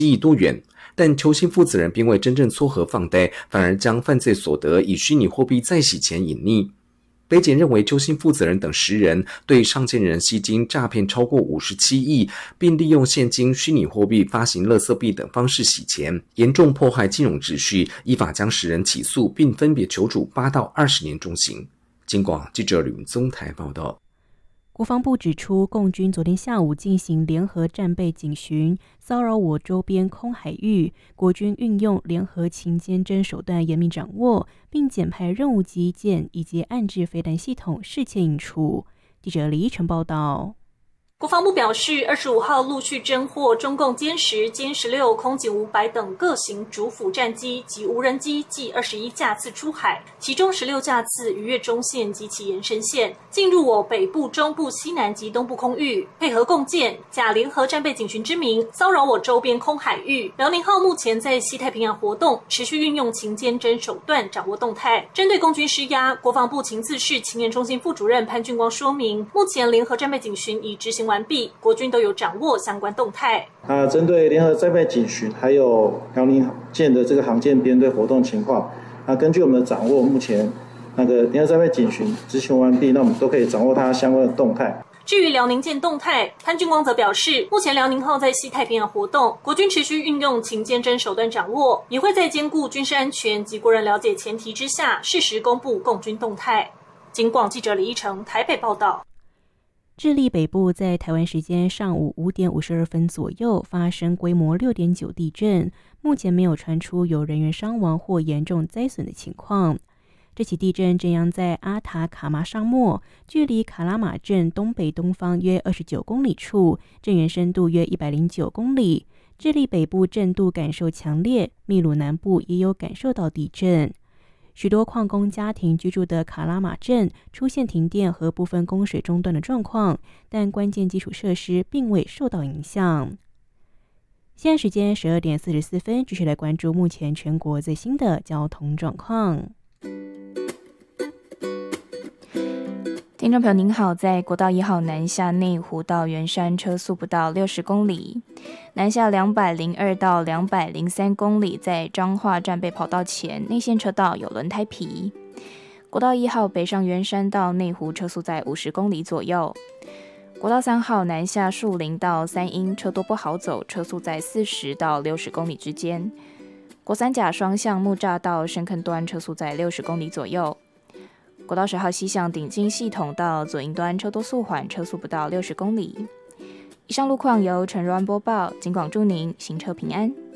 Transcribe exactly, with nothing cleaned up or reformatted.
亿多元。但邱姓负责人并未真正撮合放贷，反而将犯罪所得以虚拟货币再洗钱隐匿。北检认为邱姓负责人等十人对上件人吸金诈骗超过五十七亿，并利用现金、虚拟货币发行垃圾币等方式洗钱，严重破坏金融秩序，依法将十人起诉，并分别求处八到二十年重刑。警广记者吕宗台报道。 国防部指出，共军昨天下午进行联合战备警巡，骚扰我周边空海域，国军运用联合勤监侦手段严密掌握，并检派任务机舰以及岸置飞弹系统事前引除。记者李依晨报道。 国防部表示，二十五号陆续侦获中共歼十、歼十六、空警五百等各型主辅战机及无人机计二十一架次出海，其中十六架次逾越中线及其延伸线，进入我北部、中部、西南及东部空域，配合共建，假联合战备警巡之名，骚扰我周边空海域。辽宁号目前在西太平洋活动，持续运用勤监侦手段掌握动态。针对共军施压，国防部情治室情研中心副主任潘俊光说明，目前联合战备警巡已执行完毕，国军都有掌握相关动态。 啊，针对联合战备警巡还有辽宁舰的这个航舰编队活动情况，啊，根据我们的掌握，目前那个联合战备警巡执行完毕，那我们都可以掌握它相关的动态。 至于辽宁舰动态，潘俊光则表示，目前辽宁号在西太平洋活动，国军持续运用勤监侦手段掌握，也会在兼顾军事安全及国人了解前提之下，适时公布共军动态。警广记者李依成台北报道。 智利北部在台湾时间上午五点五十二分左右发生规模六点九地震，目前没有传出有人员伤亡或严重灾损的情况。这起地震震央在阿塔卡马沙漠，距离卡拉马镇东北东方约二十九公里处，震源深度约一百零九公里。智利北部震度感受强烈，秘鲁南部也有感受到地震。许多矿工家庭居住的卡拉马镇出现停电和部分供水中断的状况，但关键基础设施并未受到影响。现在时间十二点四十四分，继续来关注目前全国最新的交通状况。 听众朋友您好，在国道一号南下内湖到圆山车速不到六十公里，南下两百零二到两百零三公里，在彰化战备跑道前内线车道有轮胎皮。国道一号北上圆山到内湖车速在五十公里左右。国道三号南下树林到三鹰车多不好走，车速在四十到六十公里之间。国三甲双向木栅到深坑端车速在六十公里左右。国道十号西向顶金系统到左营端车多速缓，车速不到六十公里。以上路况由陈若安播报，警广祝您行车平安。